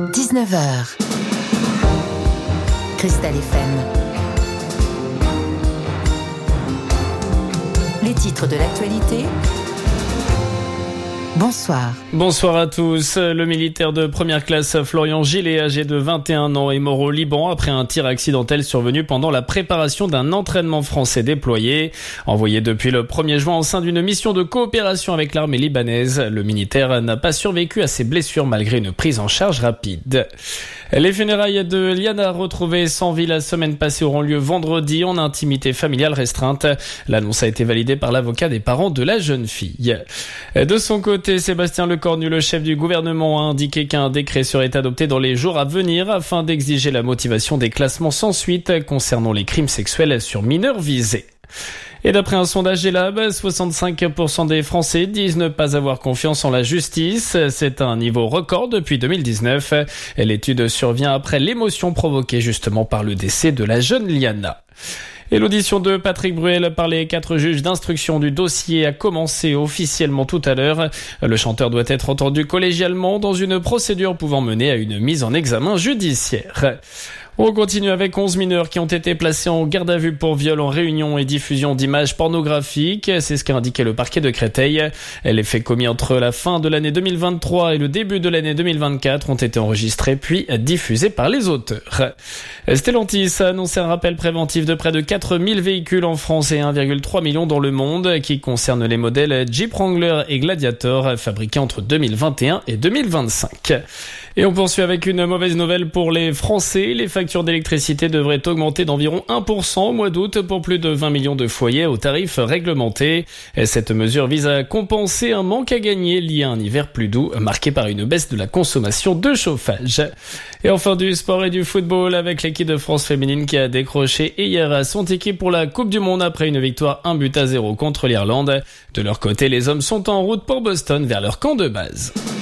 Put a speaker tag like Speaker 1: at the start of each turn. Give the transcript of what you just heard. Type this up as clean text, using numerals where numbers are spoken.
Speaker 1: 19h. Cristal FM. Les titres de l'actualité. Bonsoir.
Speaker 2: Bonsoir à tous. Le militaire de première classe Florian Gillet, âgé de 21 ans, est mort au Liban après un tir accidentel survenu pendant la préparation d'un entraînement français déployé. Envoyé depuis le 1er juin au sein d'une mission de coopération avec l'armée libanaise, le militaire n'a pas survécu à ses blessures malgré une prise en charge rapide. Les funérailles de Liana, retrouvée sans vie la semaine passée, auront lieu vendredi en intimité familiale restreinte. L'annonce a été validée par l'avocat des parents de la jeune fille. De son côté, Sébastien Lecornu, le chef du gouvernement, a indiqué qu'un décret serait adopté dans les jours à venir afin d'exiger la motivation des classements sans suite concernant les crimes sexuels sur mineurs visés. Et d'après un sondage Elab, 65% des Français disent ne pas avoir confiance en la justice. C'est un niveau record depuis 2019. L'étude survient après l'émotion provoquée justement par le décès de la jeune Liana. Et l'audition de Patrick Bruel par les 4 juges d'instruction du dossier a commencé officiellement tout à l'heure. Le chanteur doit être entendu collégialement dans une procédure pouvant mener à une mise en examen judiciaire. On continue avec 11 mineurs qui ont été placés en garde à vue pour viol en réunion et diffusion d'images pornographiques. C'est ce qu'a indiqué le parquet de Créteil. Les faits commis entre la fin de l'année 2023 et le début de l'année 2024 ont été enregistrés puis diffusés par les auteurs. Stellantis a annoncé un rappel préventif de près de 4000 véhicules en France et 1,3 million dans le monde qui concerne les modèles Jeep Wrangler et Gladiator fabriqués entre 2021 et 2025. Et on poursuit avec une mauvaise nouvelle pour les Français. Les factures d'électricité devraient augmenter d'environ 1% au mois d'août pour plus de 20 millions de foyers aux tarifs réglementés. Et cette mesure vise à compenser un manque à gagner lié à un hiver plus doux, marqué par une baisse de la consommation de chauffage. Et enfin du sport et du football avec l'équipe de France féminine qui a décroché hier son ticket pour la Coupe du Monde après une victoire 1-0 contre l'Irlande. De leur côté, les hommes sont en route pour Boston vers leur camp de base.